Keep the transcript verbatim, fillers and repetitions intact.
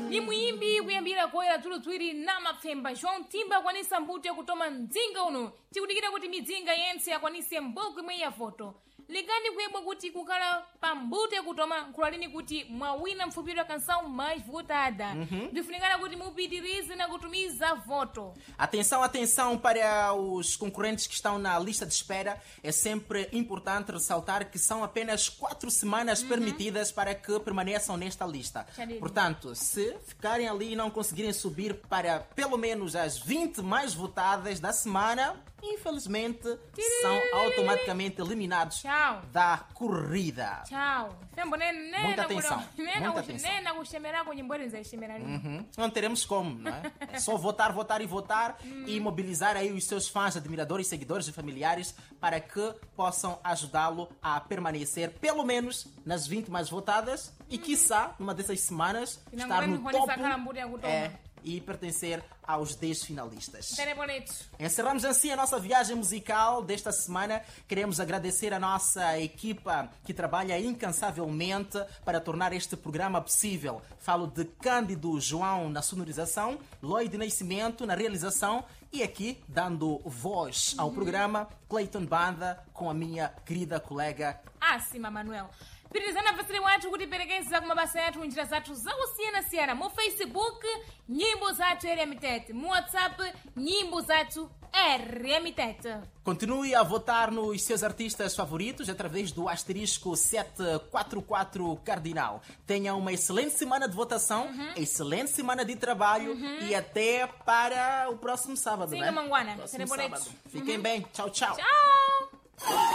ni muyimbi kuyambira koyera tulo twiri na mapfemba João Timba akwanisa mbuto yakutoma mdzinga uno tikudikira kuti midzinga yense yakwanise mboko imwe ya voto ligani kuyebwa kuti kukhala pambuto yakutoma nkulalini kuti mwawina mfupiro ya canção mais votada ndifunikana kuti mupitirize na kutumiza voto. Atenção, atenção para os concorrentes que estão na lista de espera. É sempre importante ressaltar que são apenas quatro semanas uhum. permitidas para que permaneçam nesta lista. Portanto, se ficarem ali e não conseguirem subir para pelo menos as vinte mais votadas da semana, infelizmente são automaticamente eliminados Tchau. da corrida. Tchau. Muita atenção. Muita atenção. Uhum. Não teremos como, não é? É só votar, votar e votar e mobilizar aí os seus fãs, admiradores, seguidores e familiares para que possam ajudá-lo a permanecer pelo menos nas vinte mais votadas e, quiçá, numa dessas semanas, estar no topo é, e pertencer aos dez finalistas. Encerramos assim a nossa viagem musical desta semana. Queremos agradecer a nossa equipa que trabalha incansavelmente para tornar este programa possível. Falo de Cândido João na sonorização, Lloyd Nascimento na realização e aqui, dando voz ao programa, Clayton Banda com a minha querida colega Asima Manuel. Pirizana vasili watu kuti perekeza kumabasa yathu njira zathu zakusiyana-siyana mu Facebook nyimbo zathu R M T, mu WhatsApp nyimbo zathu R M T. Continue a votar nos seus artistas favoritos através do asterisco sete quatro quatro Cardinal. Tenha uma excelente semana de votação, uhum. excelente semana de trabalho uhum. e até para o próximo sábado, Sim, né? Manguana. Próximo sábado. Fiquem uhum. bem. Tchau, tchau. Tchau.